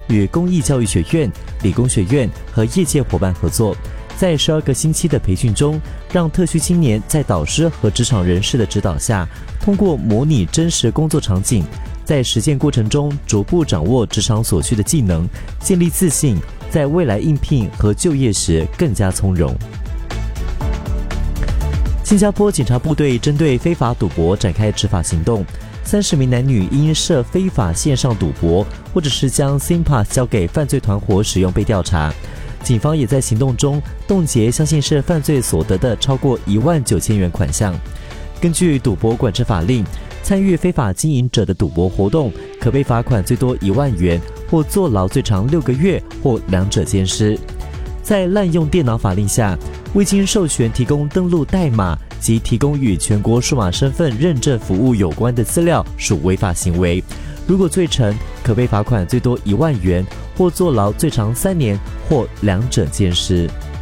与公益教育学院、理工学院和业界伙伴合作，在12个星期的培训中，让特需青年在导师和职场人士的指导下，通过模拟真实工作场景，在实践过程中逐步掌握职场所需的技能，建立自信，在未来应聘和就业时更加从容。新加坡警察部队针对非法赌博展开执法行动，30名男女因涉非法线上赌博或者是将 SIM Pass 交给犯罪团伙使用被调查。警方也在行动中冻结相信是犯罪所得的超过19000元款项。根据赌博管制法令，参与非法经营者的赌博活动可被罚款最多1万元，或坐牢最长6个月，或两者兼施。在滥用电脑法令下，未经授权提供登录代码及提供与全国数码身份认证服务有关的资料属违法行为。如果罪成，可被罚款最多1万元，或坐牢最长3年，或两者兼施。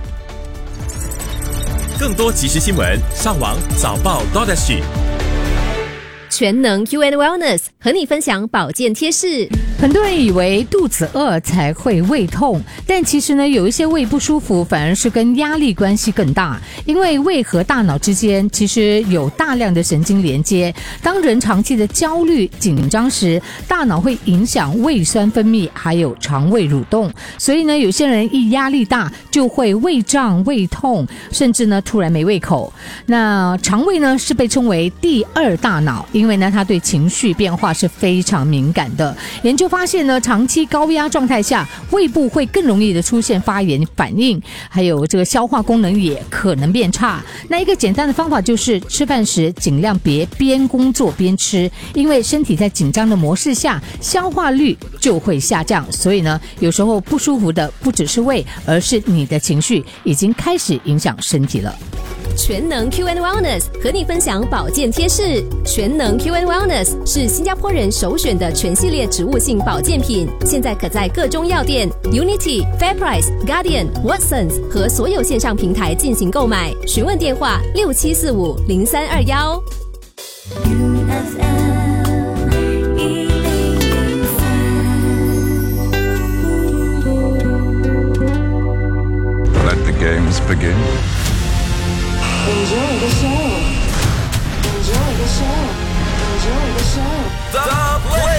更多即时新闻，上网早报 .SG。 全能 UN Wellness 和你分享保健贴士。 很多人以为肚子饿才会胃痛，但其实呢，有一些胃不舒服反而是跟压力关系更大，因为胃和大脑之间其实有大量的神经连接。当人长期的焦虑、紧张时，大脑会影响胃酸分泌，还有肠胃蠕动。所以呢，有些人一压力大就会胃胀、胃痛，甚至呢突然没胃口。那肠胃呢是被称为第二大脑，因为呢它对情绪变化是非常敏感的。研究发现呢，长期高压状态下，胃部会更容易的出现发炎反应，还有这个消化功能也可能变差。那一个简单的方法就是吃饭时尽量别边工作边吃，因为身体在紧张的模式下，消化率就会下降。所以呢，有时候不舒服的不只是胃，而是你的情绪已经开始影响身体了。 全能 QN Wellness 和你分享保健贴士。全能 QN Wellness 是新加坡人首选的全系列植物性保健品，现在可在各中药店、Unity、FairPrice、Guardian、Watsons 和所有线上平台进行购买。询问电话67450321。 Let the games begin. Enjoy the show. Enjoy the show. Enjoy the show. The Play